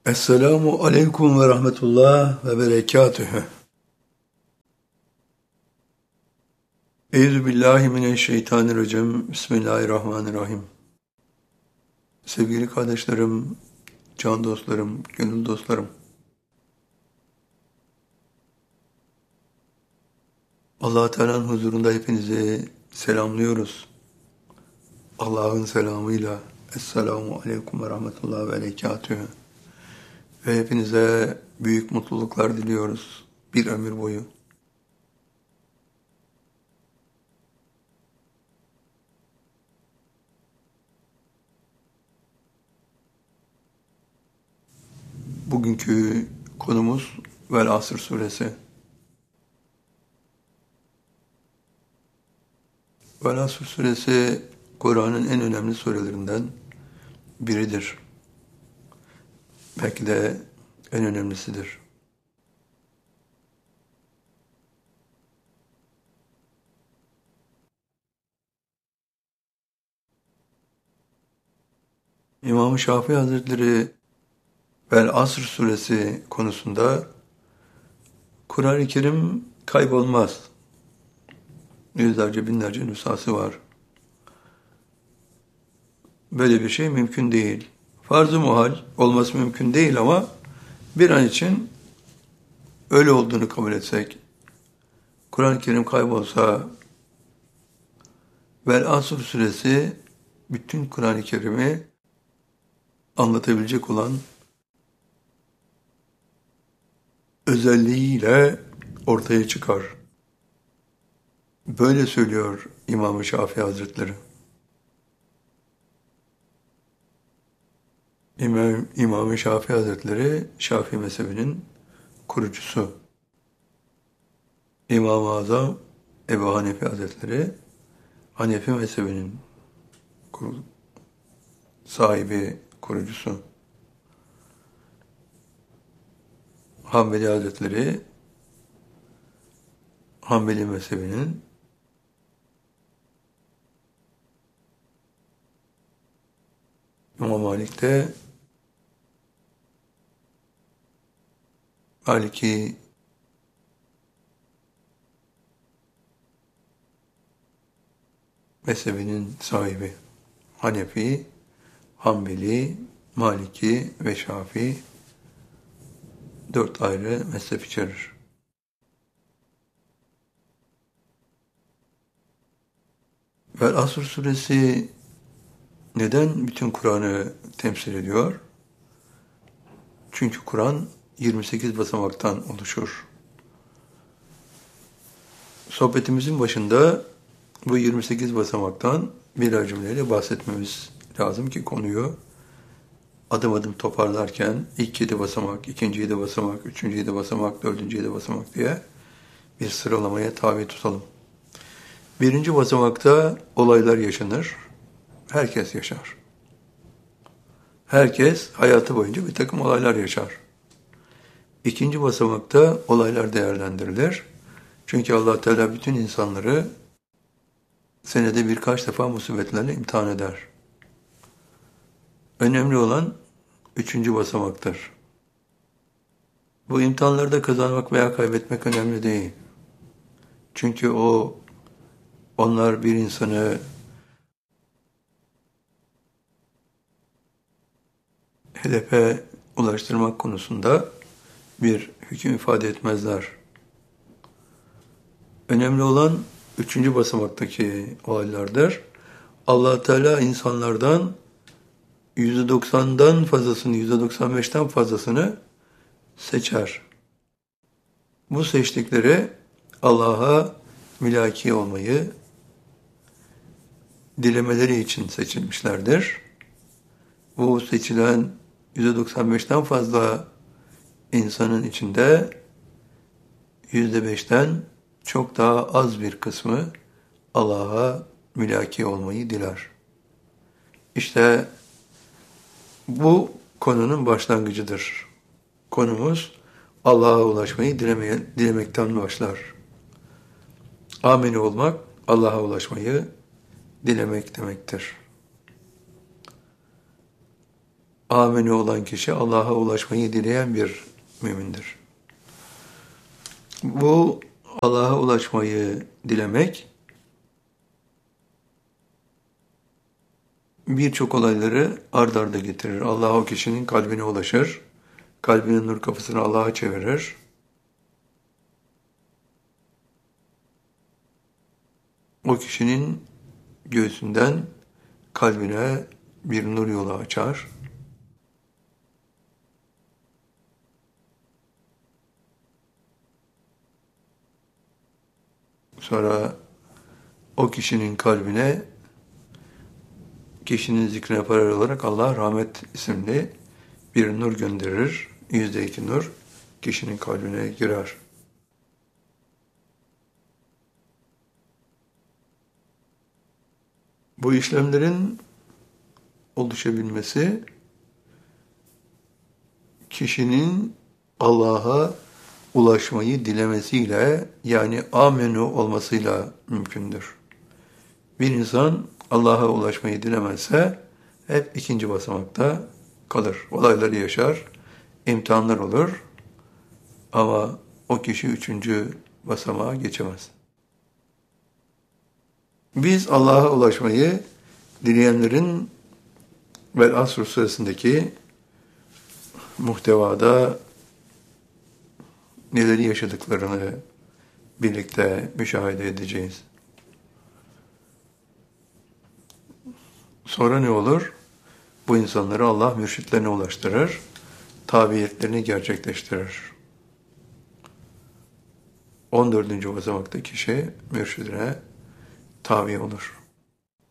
Esselamu aleyküm ve rahmetullah ve berekatühü. Euzubillahimineşşeytanirracim. Bismillahirrahmanirrahim. Sevgili kardeşlerim, can dostlarım, gönül dostlarım. Allah-u Teala'nın huzurunda hepinizi selamlıyoruz. Allah'ın selamıyla. Esselamu aleyküm ve rahmetullah ve berekatühü. Ve hepinize büyük mutluluklar diliyoruz bir ömür boyu. Bugünkü konumuz Vel Asr suresi. Vel Asr suresi Kur'an'ın en önemli surelerinden biridir. Belki de en önemlisidir. İmam-ı Şafii Hazretleri Vel Asr suresi konusunda Kur'an-ı Kerim kaybolmaz. Yüzlerce binlerce nüshası var. Böyle bir şey mümkün değil. Farz-ı muhal olması mümkün değil ama bir an için öyle olduğunu kabul etsek, Kur'an-ı Kerim kaybolsa, Vel Asr suresi bütün Kur'an-ı Kerim'i anlatabilecek olan özelliğiyle ortaya çıkar. Böyle söylüyor İmam-ı Şafii Hazretleri. İmam-ı Şafii Hazretleri Şafii mezhebinin kurucusu. İmam-ı Azam Ebu Hanife Hazretleri Hanefi mezhebinin sahibi, kurucusu. Hanbeli Hazretleri Hanbeli mezhebinin İmam Malik de Maliki mezhebinin sahibi. Hanefi, Hanbeli, Maliki ve Şafii dört ayrı mezhep içerir. Vel Asr suresi neden bütün Kur'an'ı temsil ediyor? Çünkü Kur'an 28 basamaktan oluşur. Sohbetimizin başında bu 28 basamaktan birer cümleyle bahsetmemiz lazım ki konuyu adım adım toparlarken ilk 7 basamak, ikinci 7 basamak, üçüncü 7 basamak, dördüncü 7 basamak diye bir sıralamaya tabi tutalım. Birinci basamakta olaylar yaşanır. Herkes yaşar. Herkes hayatı boyunca bir takım olaylar yaşar. İkinci basamakta olaylar değerlendirilir. Çünkü Allah Teala bütün insanları senede birkaç defa musibetlerle imtihan eder. Önemli olan üçüncü basamaktır. Bu imtihanlarda kazanmak veya kaybetmek önemli değil. Çünkü onlar bir insanı hedefe ulaştırmak konusunda bir hüküm ifade etmezler. Önemli olan üçüncü basamaktaki olaylardır. Allah Teala insanlardan %90'dan fazlasını, %95'ten fazlasını seçer. Bu seçtikleri Allah'a mülaki olmayı dilemeleri için seçilmişlerdir. Bu seçilen %95'ten fazla insanın içinde %5'ten çok daha az bir kısmı Allah'a mülaki olmayı diler. İşte bu konunun başlangıcıdır. Konumuz Allah'a ulaşmayı dilemekten başlar. Amini olmak, Allah'a ulaşmayı dilemek demektir. Amenü olan kişi Allah'a ulaşmayı dileyen bir mümindir. Bu Allah'a ulaşmayı dilemek birçok olayları ard arda getirir. Allah o kişinin kalbine ulaşır. Kalbinin nur kapısını Allah'a çevirir. O kişinin göğsünden kalbine bir nur yolu açar. Sonra o kişinin kalbine kişinin zikrine paralel olarak Allah rahmet isimli bir nur gönderir. %2 nur kişinin kalbine girer. Bu işlemlerin oluşabilmesi kişinin Allah'a ulaşmayı dilemesiyle, yani amenü olmasıyla mümkündür. Bir insan Allah'a ulaşmayı dilemezse hep ikinci basamakta kalır. Olayları yaşar, imtihanlar olur ama o kişi üçüncü basamağa geçemez. Biz Allah'a ulaşmayı dileyenlerin Vel Asr suresindeki muhtevada neleri yaşadıklarını birlikte müşahede edeceğiz. Sonra ne olur? Bu insanları Allah mürşitlerine ulaştırır, tabiyetlerini gerçekleştirir. 14. basamakta kişi mürşidine tabi olur.